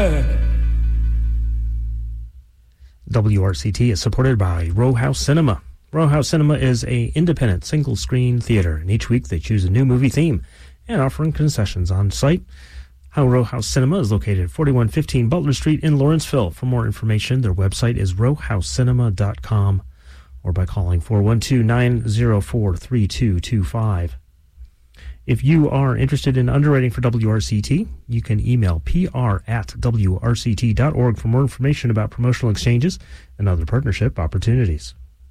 WRCT is supported by Row House Cinema. Row House Cinema is an independent single-screen theater, and each week they choose a new movie theme and offering concessions on site. Row House Cinema is located at 4115 Butler Street in Lawrenceville. For more information, their website is rowhousecinema.com or by calling 412-904-3225. If you are interested in underwriting for WRCT, you can email pr@wrct.org for more information about promotional exchanges and other partnership opportunities.